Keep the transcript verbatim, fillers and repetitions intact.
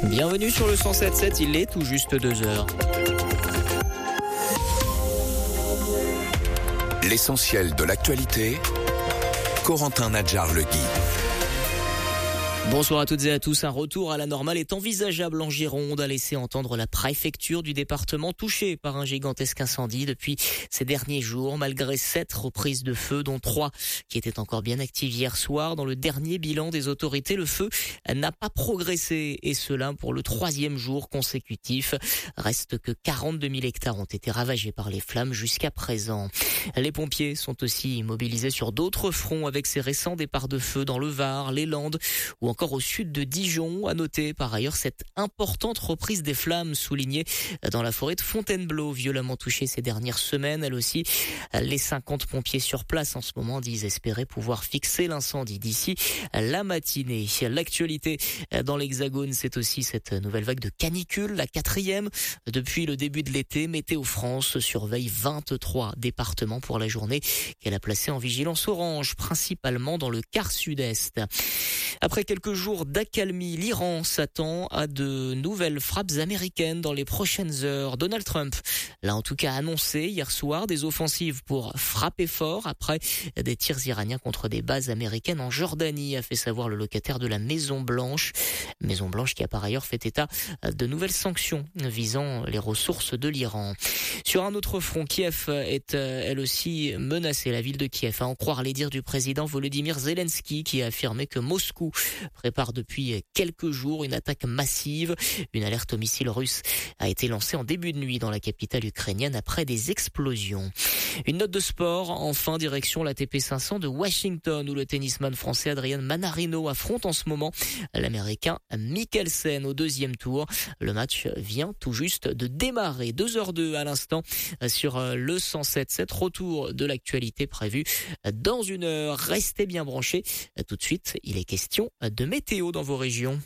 Bienvenue sur le cent sept virgule sept, il est tout juste deux heures. L'essentiel de l'actualité, Corentin Nadjar-Legui. Bonsoir à toutes et à tous. Un retour à la normale est envisageable en Gironde, a laissé entendre la préfecture du département touchée par un gigantesque incendie depuis ces derniers jours, malgré sept reprises de feu, dont trois qui étaient encore bien actives hier soir. Dans le dernier bilan des autorités, le feu n'a pas progressé, et cela pour le troisième jour consécutif. Reste que quarante-deux mille hectares ont été ravagés par les flammes jusqu'à présent. Les pompiers sont aussi mobilisés sur d'autres fronts avec ces récents départs de feu dans le Var, les Landes ou encore au sud de Dijon. À noter par ailleurs cette importante reprise des flammes soulignée dans la forêt de Fontainebleau, violemment touchée ces dernières semaines. Elle aussi, les cinquante pompiers sur place en ce moment disent espérer pouvoir fixer l'incendie d'ici la matinée. L'actualité dans l'Hexagone, c'est aussi cette nouvelle vague de canicule, la quatrième depuis le début de l'été. Météo France surveille vingt-trois départements pour la journée qu'elle a placé en vigilance orange, principalement dans le quart sud-est. Après quelques jours d'accalmie, l'Iran s'attend à de nouvelles frappes américaines dans les prochaines heures. Donald Trump l'a en tout cas annoncé hier soir, des offensives pour frapper fort après des tirs iraniens contre des bases américaines en Jordanie, a fait savoir le locataire de la Maison Blanche. Maison Blanche qui a par ailleurs fait état de nouvelles sanctions visant les ressources de l'Iran. Sur un autre front, Kiev est elle aussi menacée, la ville de Kiev, à en croire les dires du président Volodymyr Zelensky, qui a affirmé que Moscou prépare depuis quelques jours une attaque massive. Une alerte au missile russe a été lancée en début de nuit dans la capitale ukrainienne après des explosions. Une note de sport, enfin direction l'A T P cinq cents de Washington, où le tennisman français Adrian Manarino affronte en ce moment l'américain Mikkelsen au deuxième tour. Le match vient tout juste de démarrer. deux heures deux à l'instant sur le cent sept virgule sept. Retour de l'actualité prévu dans une heure. Restez bien branchés. Tout de suite, il est question de météo dans vos régions.